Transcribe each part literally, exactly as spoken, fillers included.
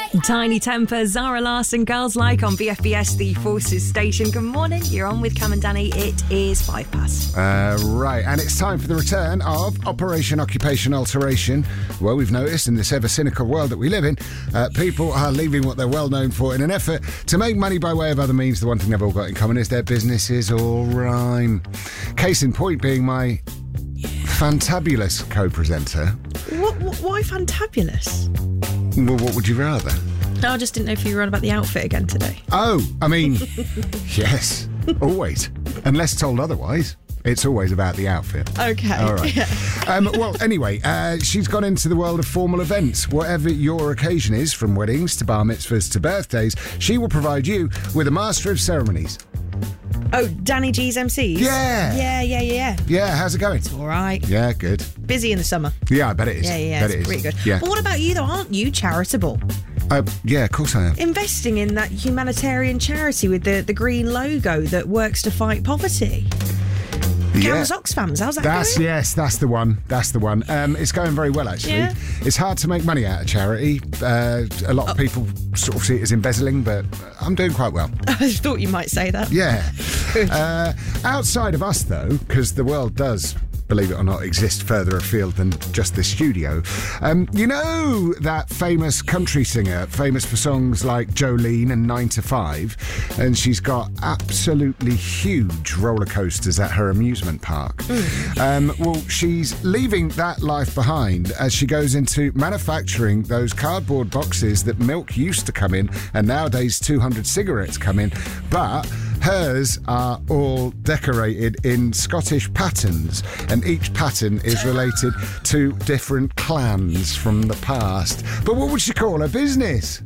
Tiny Temper, Zara Larsson, Girls Like on B F B S, the Forces Station. Good morning, you're on with Cam and Danny. It is five past. Uh, right, and it's time for the return of Operation Occupation Alteration. Well, we've noticed in this ever-cynical world that we live in, uh, people are leaving what they're well known for in an effort to make money by way of other means. The one thing they've all got in common is their businesses all rhyme. Case in point being my fantabulous co-presenter. What, what, why fantabulous? Well, what would you rather? No, I just didn't know if you were on about the outfit again today. Oh, I mean, yes, always. Unless told otherwise, it's always about the outfit. Okay. All right. Yeah. Um, well, anyway, uh, she's gone into the world of formal events. Whatever your occasion is, from weddings to bar mitzvahs to birthdays, she will provide you with a master of ceremonies. Oh, Danny G's M Cs? Yeah. Yeah, yeah, yeah. Yeah, how's it going? All right. Yeah, good. Busy in the summer. Yeah, I bet it is. Yeah, yeah, bet it's it is. pretty good. Yeah. But what about you, though? Aren't you charitable? Uh, yeah, of course I am. Investing in that humanitarian charity with the, the green logo that works to fight poverty. Yeah. Gams Oxfams, how's that That's going? yes, that's the one. That's the one. Um, it's going very well, actually. Yeah. It's hard to make money out of charity. Uh, a lot of Oh. people sort of see it as embezzling, but I'm doing quite well. I thought you might say that. Yeah. Uh, outside of us, though, because the world does, believe it or not, exist further afield than just this studio. Um, you know that famous country singer, famous for songs like Jolene and Nine to Five, and she's got absolutely huge roller coasters at her amusement park. Mm. Um, well, she's leaving that life behind as she goes into manufacturing those cardboard boxes that milk used to come in, and nowadays two hundred cigarettes come in, but hers are all decorated in Scottish patterns, and each pattern is related to different clans from the past. But what would she call her business?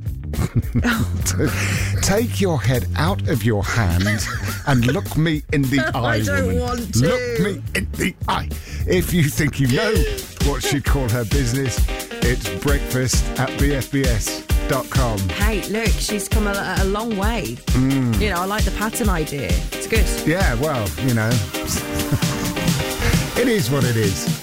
Take your head out of your hand and look me in the eye, I don't woman. want to. Look me in the eye. If you think you know what she'd call her business, it's breakfast at b f b s dot com. Hey, look, she's come a, a long way. Mm. You know, I like the pattern idea. It's good. Yeah, well, you know, it is what it is.